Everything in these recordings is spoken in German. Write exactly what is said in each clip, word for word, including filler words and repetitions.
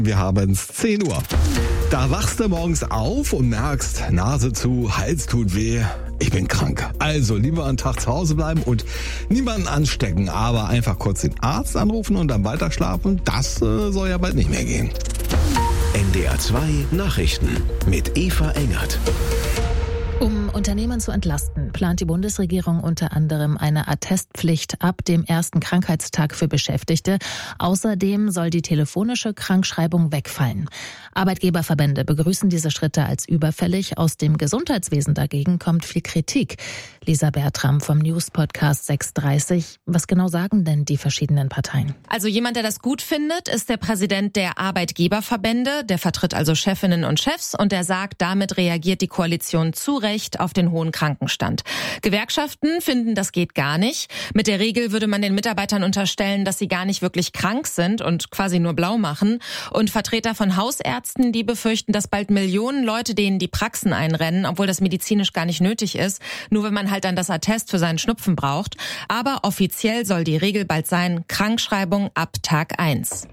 Wir haben es zehn Uhr. Da wachst du morgens auf und merkst, Nase zu, Hals tut weh, ich bin krank. Also lieber einen Tag zu Hause bleiben und niemanden anstecken, aber einfach kurz den Arzt anrufen und dann weiter schlafen, das äh, soll ja bald nicht mehr gehen. N D R zwei Nachrichten mit Eva Engert. Um Unternehmen zu entlasten, plant die Bundesregierung unter anderem eine Attestpflicht ab dem ersten Krankheitstag für Beschäftigte. Außerdem soll die telefonische Krankschreibung wegfallen. Arbeitgeberverbände begrüßen diese Schritte als überfällig. Aus dem Gesundheitswesen dagegen kommt viel Kritik. Lisa Bertram vom News-Podcast sechs dreißig. Was genau sagen denn die verschiedenen Parteien? Also jemand, der das gut findet, ist der Präsident der Arbeitgeberverbände. Der vertritt also Chefinnen und Chefs und der sagt, damit reagiert die Koalition zu Recht auf den hohen Krankenstand. Gewerkschaften finden, das geht gar nicht. Mit der Regel würde man den Mitarbeitern unterstellen, dass sie gar nicht wirklich krank sind und quasi nur blau machen. Und Vertreter von Hausärzten, die befürchten, dass bald Millionen Leute denen die Praxen einrennen, obwohl das medizinisch gar nicht nötig ist, nur wenn man halt dann das Attest für seinen Schnupfen braucht. Aber offiziell soll die Regel bald sein, Krankschreibung ab Tag eins.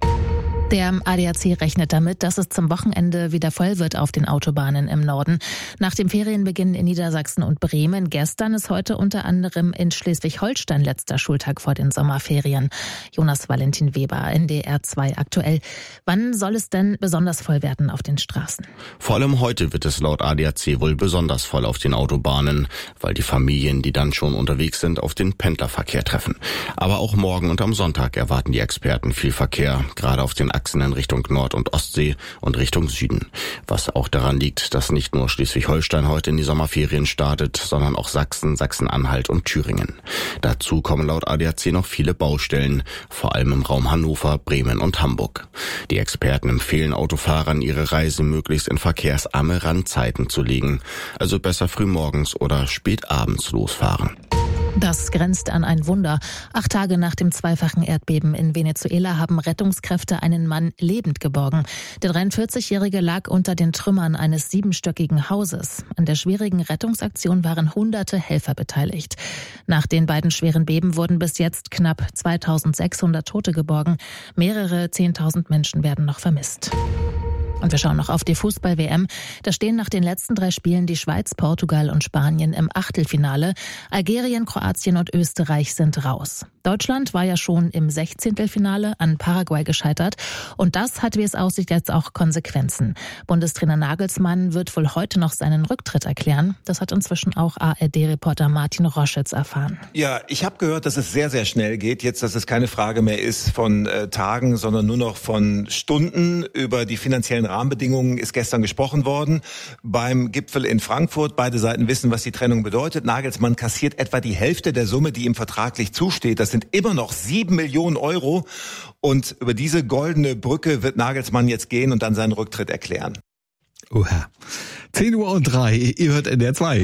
Der A D A C rechnet damit, dass es zum Wochenende wieder voll wird auf den Autobahnen im Norden. Nach dem Ferienbeginn in Niedersachsen und Bremen gestern ist heute unter anderem in Schleswig-Holstein letzter Schultag vor den Sommerferien. Jonas Valentin Weber, N D R zwei aktuell. Wann soll es denn besonders voll werden auf den Straßen? Vor allem heute wird es laut A D A C wohl besonders voll auf den Autobahnen, weil die Familien, die dann schon unterwegs sind, auf den Pendlerverkehr treffen. Aber auch morgen und am Sonntag erwarten die Experten viel Verkehr, gerade auf den Achsen in Richtung Nord- und Ostsee und Richtung Süden. Was auch daran liegt, dass nicht nur Schleswig-Holstein heute in die Sommerferien startet, sondern auch Sachsen, Sachsen-Anhalt und Thüringen. Dazu kommen laut A D A C noch viele Baustellen, vor allem im Raum Hannover, Bremen und Hamburg. Die Experten empfehlen Autofahrern, ihre Reise möglichst in verkehrsarme Randzeiten zu legen, also besser frühmorgens oder spät abends losfahren. Das grenzt an ein Wunder. Acht Tage nach dem zweifachen Erdbeben in Venezuela haben Rettungskräfte einen Mann lebend geborgen. Der dreiundvierzigjährige lag unter den Trümmern eines siebenstöckigen Hauses. An der schwierigen Rettungsaktion waren hunderte Helfer beteiligt. Nach den beiden schweren Beben wurden bis jetzt knapp zweitausendsechshundert Tote geborgen. Mehrere zehntausend Menschen werden noch vermisst. Und wir schauen noch auf die Fußball-W M. Da stehen nach den letzten drei Spielen die Schweiz, Portugal und Spanien im Achtelfinale. Algerien, Kroatien und Österreich sind raus. Deutschland war ja schon im Sechzehntelfinale an Paraguay gescheitert. Und das hat, wie es aussieht, jetzt auch Konsequenzen. Bundestrainer Nagelsmann wird wohl heute noch seinen Rücktritt erklären. Das hat inzwischen auch A R D-Reporter Martin Roschitz erfahren. Ja, ich habe gehört, dass es sehr, sehr schnell geht. Jetzt, dass es keine Frage mehr ist von äh, Tagen, sondern nur noch von Stunden. Über die finanziellen Rahmenbedingungen ist gestern gesprochen worden beim Gipfel in Frankfurt. Beide Seiten wissen, was die Trennung bedeutet. Nagelsmann kassiert etwa die Hälfte der Summe, die ihm vertraglich zusteht. Das sind immer noch sieben Millionen Euro. Und über diese goldene Brücke wird Nagelsmann jetzt gehen und dann seinen Rücktritt erklären. Oha. zehn Uhr und drei, ihr hört N D R zwei.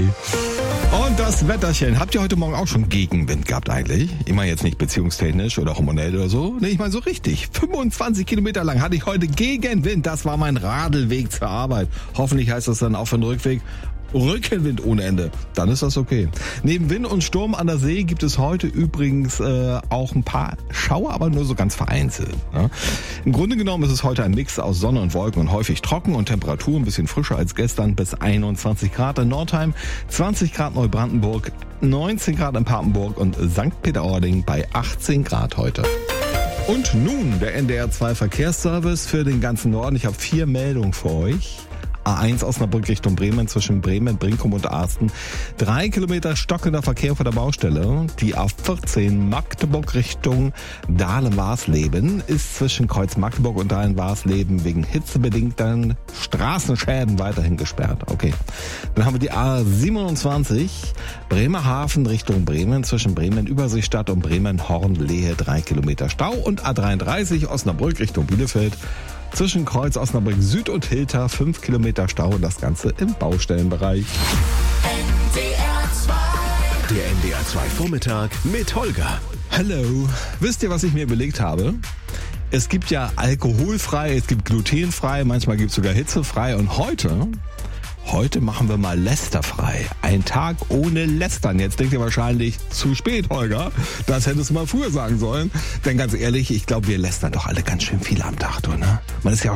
Und das Wetterchen. Habt ihr heute Morgen auch schon Gegenwind gehabt eigentlich? Ich meine jetzt nicht beziehungstechnisch oder hormonell oder so. Nee, ich meine so richtig. fünfundzwanzig Kilometer lang hatte ich heute Gegenwind. Das war mein Radelweg zur Arbeit. Hoffentlich heißt das dann auch für den Rückweg Rückenwind ohne Ende. Dann ist das okay. Neben Wind und Sturm an der See gibt es heute übrigens äh, auch ein paar Schauer, aber nur so ganz vereinzelt. Ne? Im Grunde genommen ist es heute ein Mix aus Sonne und Wolken und häufig trocken und Temperatur ein bisschen frischer als gestern bis einundzwanzig Grad in Nordheim, zwanzig Grad Neubrandenburg, neunzehn Grad in Papenburg und Sankt Peter-Ording bei achtzehn Grad heute. Und nun der N D R zwei Verkehrsservice für den ganzen Norden. Ich habe vier Meldungen für euch. A eins Osnabrück Richtung Bremen zwischen Bremen, Brinkum und Arsten. Drei Kilometer stockender Verkehr vor der Baustelle. Die A vierzehn Magdeburg Richtung Dahlem-Warsleben ist zwischen Kreuz Magdeburg und Dahlem-Warsleben wegen hitzebedingten Straßenschäden weiterhin gesperrt. Okay. Dann haben wir die A siebenundzwanzig Bremerhaven Richtung Bremen zwischen Bremen Überseestadt und Bremen Hornlehe. Drei Kilometer Stau und A dreiunddreißig Osnabrück Richtung Bielefeld. Zwischen Kreuz Osnabrück Süd und Hilter fünf Kilometer Stau und das Ganze im Baustellenbereich. Der N D R zwei Vormittag mit Holger. Hallo. Wisst ihr, was ich mir überlegt habe? Es gibt ja alkoholfrei, es gibt glutenfrei, manchmal gibt es sogar hitzefrei und heute... Heute machen wir mal lästerfrei. Ein Tag ohne Lästern. Jetzt denkt ihr wahrscheinlich, zu spät, Holger. Das hättest du mal früher sagen sollen. Denn ganz ehrlich, ich glaube, wir lästern doch alle ganz schön viel am Tag, du, ne? Man ist ja auch